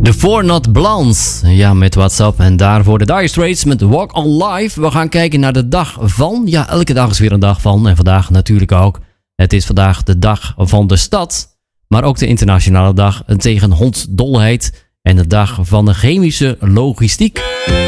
De Four Not Blondes. Ja, met WhatsApp. En daarvoor de Dire Straits met Walk on Life. We gaan kijken naar de dag van. Ja, elke dag is weer een dag van. En vandaag natuurlijk ook. Het is vandaag de dag van de stad. Maar ook de internationale dag tegen hondsdolheid. En de dag van de chemische logistiek.